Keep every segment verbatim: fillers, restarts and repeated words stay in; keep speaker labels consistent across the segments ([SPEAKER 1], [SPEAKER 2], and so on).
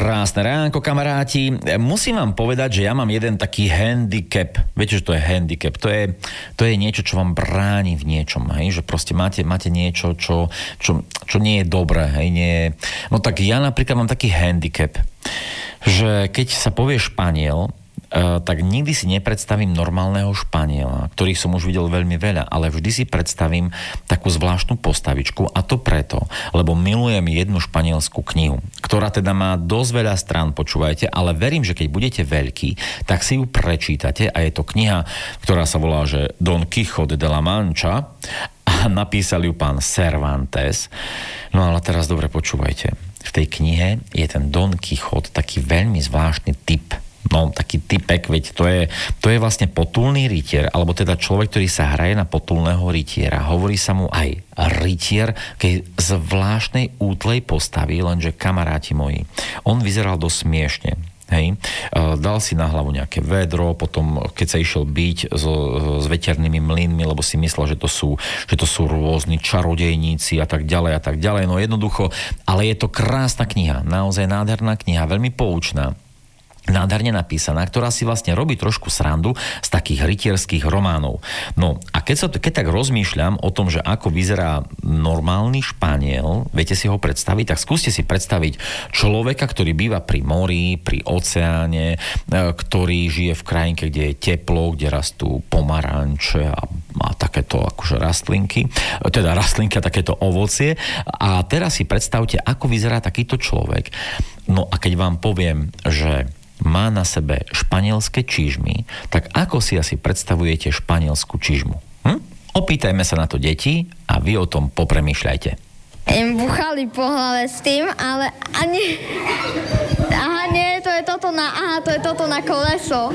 [SPEAKER 1] Krásne ránko, kamaráti. Musím vám povedať, že ja mám jeden taký handicap. Viete, že to je handicap? To je, to je niečo, čo vám bráni v niečom. Hej? Že proste máte, máte niečo, čo, čo, čo nie je dobré. Hej? Nie je... No tak ja napríklad mám taký handicap, že keď sa povie Španiel, Uh, tak nikdy si nepredstavím normálneho Španiela, ktorých som už videl veľmi veľa, ale vždy si predstavím takú zvláštnu postavičku, a to preto, lebo milujem jednu španielskú knihu, ktorá teda má dosť veľa strán, počúvajte, ale verím, že keď budete veľkí, tak si ju prečítate, a je to kniha, ktorá sa volá, že Don Quijote de la Mancha, a napísal ju pán Cervantes. No ale teraz dobre počúvajte. V tej knihe je ten Don Quijote taký veľmi zvláštny typ. No, taký typek, veď to je, to je vlastne potulný rytier, alebo teda človek, ktorý sa hraje na potulného rytiera. Hovorí sa mu aj rytier, keď zvláštnej útlej postavy, lenže kamaráti moji, on vyzeral dosť smiešne. Hej. Dal si na hlavu nejaké vedro, potom keď sa išiel byť so, s veternými mlynmi, lebo si myslel, že to sú, že to sú rôzni čarodejníci a tak ďalej a tak ďalej. No jednoducho, ale je to krásna kniha, naozaj nádherná kniha, veľmi poučná, nádherne napísaná, ktorá si vlastne robí trošku srandu z takých rytierských románov. No a keď, sa, keď tak rozmýšľam o tom, že ako vyzerá normálny Španiel, viete si ho predstaviť, tak skúste si predstaviť človeka, ktorý býva pri mori, pri oceáne, ktorý žije v krajinke, kde je teplo, kde rastú pomaranče a, a takéto akože rastlinky, teda rastlinky a takéto ovocie. A teraz si predstavte, ako vyzerá takýto človek. No a keď vám poviem, že má na sebe španielské čižmy, tak ako si asi predstavujete španielsku čižmu? Hm? Opýtajme sa na to deti a vy o tom popremýšľajte.
[SPEAKER 2] Im buchali po hlave s tým, ale ani... Aha, nie, to je toto na... Aha, to je toto na koleso.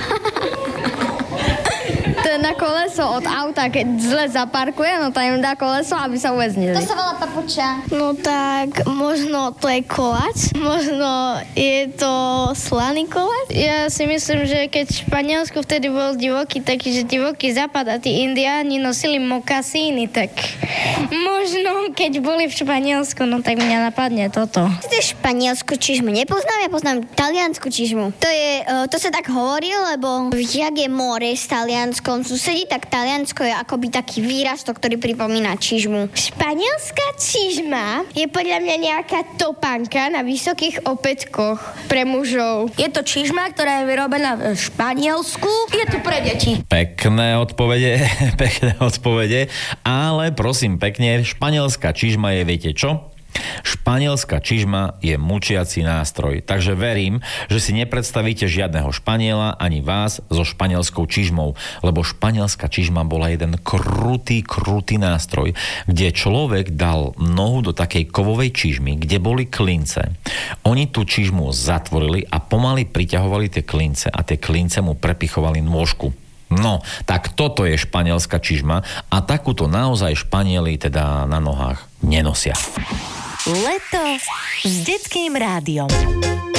[SPEAKER 2] To je na koleso od auta, keď zle zaparkuje, no tam im dá koleso, aby sa uväznili.
[SPEAKER 3] To sa volá papuča.
[SPEAKER 2] No tak, možno to je koláč, možno je to slaný koláč. Ja si myslím, že keď v Španielsku vtedy bol divoký, taký, že divoký západ a tí indiáni nosili mokasíny, tak možno keď boli v Španielsku, no tak mňa napadne toto.
[SPEAKER 3] To je španielsku čižmu, nepoznám, ja poznám taliansku čižmu. To je, to sa tak hovorí, lebo jak je more s Talianskom susedí, tak Taliansko je akoby taký výrastok, ktorý pripomína čižmu.
[SPEAKER 2] Španielská čižma je podľa mňa nejaká topánka na vysokých opätkoch pre mužov. Je to čižma, ktorá je vyrobená v Španielsku. Je to pre deti.
[SPEAKER 1] Pekné odpovede, pekné odpovede, ale prosím pekne, španielská čižma je, viete čo? Španielská čižma je mučiaci nástroj, takže verím, že si nepredstavíte žiadneho Španiela ani vás so španielskou čižmou, lebo španielská čižma bola jeden krutý, krutý nástroj, kde človek dal nohu do takej kovovej čižmy, kde boli klince. Oni tú čižmu zatvorili a pomaly priťahovali tie klince a tie klince mu prepichovali nôžku. No, tak toto je španielská čižma a takúto naozaj Španieli teda na nohách nenosia.
[SPEAKER 4] Leto s Detským rádiom.